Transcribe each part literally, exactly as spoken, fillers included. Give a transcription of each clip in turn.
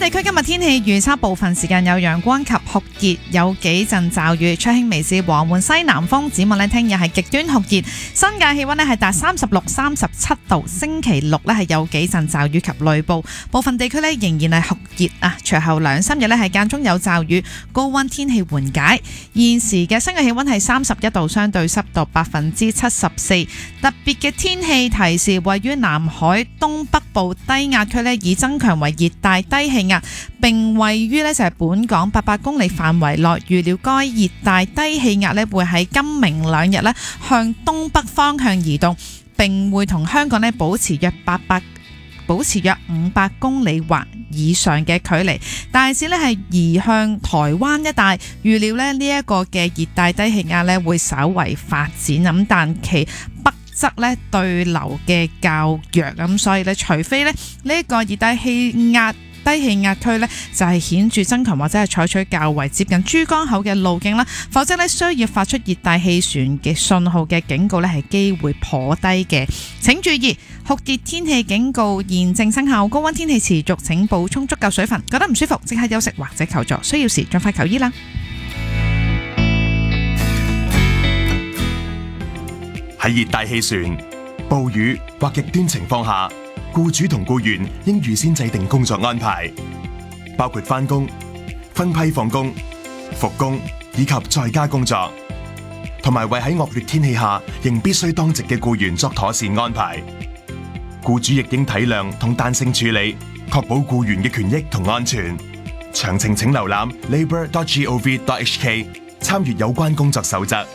地區今日天氣預測，部分時間有陽光及酷熱，有幾陣驟雨，吹輕微至和緩西南風。展望呢，聽日係極端酷熱，新界氣溫呢係達三十六、三十七度。星期六呢係有幾陣驟雨及雷暴，部分地區呢仍然係酷熱啊。隨後兩三日呢係間中有驟雨，高溫天氣緩解。現時嘅新界氣溫係三十一度，相對濕度百分之七十四。特別嘅天氣提示，位於南海東北部低壓區呢已增強為熱帶低氣壓，並位於呢就係本港八百公里範圍內。預料該熱帶低氣壓呢會喺今明兩日呢向東北方向移動，並會同香港呢保持約八百保持約五百公里或以上嘅距離，大致呢係移向台灣一帶。預料呢呢一個嘅熱帶低氣壓呢會稍為發展咁，但其北側呢對流嘅較弱咁，所以呢除非呢呢一個熱帶氣壓低氣壓區呢就係顯著增強或者係採取較為接近珠江口嘅路徑啦，否則呢需要發出熱帶氣旋嘅信號嘅警告呢係機會頗低嘅。請注意酷熱天氣警告現正生效，高溫天氣持續，請補充足夠水分。覺得唔舒服即刻休息或者求助，需要時盡快求醫啦。 喺熱帶氣旋、暴雨或極端情況下，僱主同僱員應預先制定工作安排，包括返工、分批放工、復工以及在家工作，同埋為喺惡劣天氣下仍必須當值嘅僱員作妥善安排。僱主亦應體諒同彈性處理，確保僱員嘅權益同安全。詳情請瀏覽 labour dot gov dot h k 參閱有關工作守則。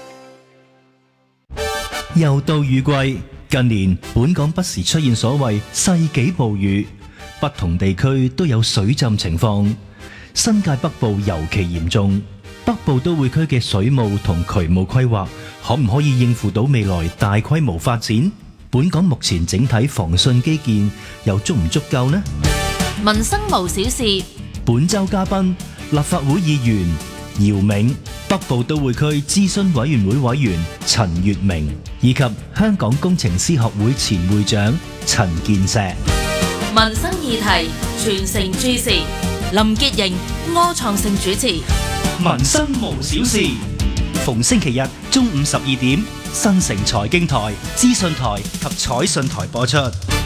又到雨季，近年本港不時出現所謂世紀暴雨，不同地區都有水浸情況。新界北部尤其嚴重，北部都會區嘅水務同渠務規劃可唔可以應付到未來大規模發展？本港目前整體防汛基建又足唔足夠呢？ 民生無小事， 本周嘉賓立法會議員姚銘、北部都會區諮詢委員會委員陳月明，以及香港工程師學會前會長陳健碩。 民生議題全城注視，林潔瑩、柯創盛主持。 民生無小事，逢星期日中午十二點，新城財經台、資訊台及彩訊台播出。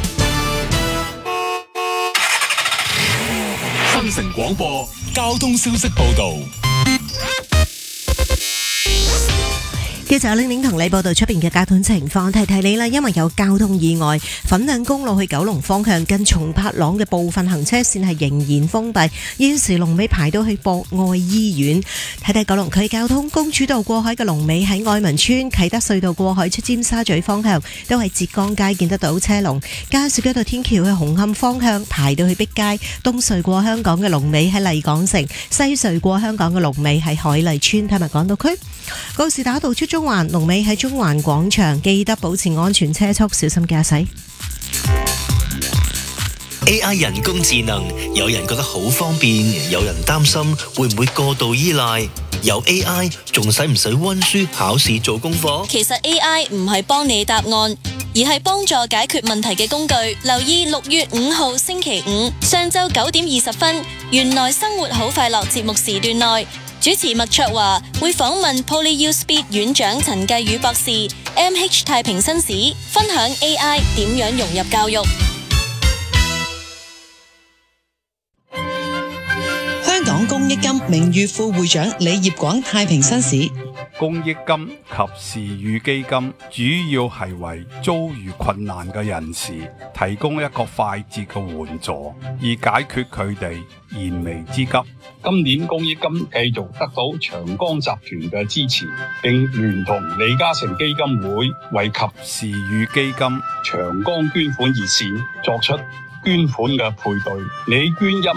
新城廣播交通消息報道。 繼續有玲玲同你報道出邊嘅交通情況，提提你啦，因為有交通意外，粉嶺公路去九龍方向近松柏塱嘅部分行車線係仍然封閉，現時龍尾排到去博愛醫院。睇睇九龍區交通，公主道過海嘅龍尾喺愛民村，啟德隧道過海出尖沙咀方向都係浙江街見得到車龍，加士居道天橋去紅磡方向排到去碧街，東隧過香港嘅龍尾喺麗港城，西隧過香港嘅龍尾喺海麗村同埋港島區。告士打道出中環龍尾喺中環廣場，記得保持安全車速，小心駕駛。 A I 人工智能，有人覺得好方便，有人擔心會唔會過度依賴。有 A I 仲使唔使溫書考試做功課？ 其實 A I 唔係幫你答案，而係幫助解決問題嘅工具。留意六月五號星期五上晝九點二十分，原來生活好快樂節目時段內，主持麥卓華會訪問 PolyU Speed 院長陳繼宇博士 ，M H 太平紳士分享 A I 點樣融入教育。 香港公益金名譽副會長李業廣太平紳士。 公益金及時雨基金主要係為遭遇困難嘅人士提供一個快捷嘅援助，以解決佢哋燃眉之急。 今年公益金繼續得到長江集團嘅支持，並聯同李嘉誠基金會為及時雨基金長江捐款熱線作出捐款嘅配對，你捐一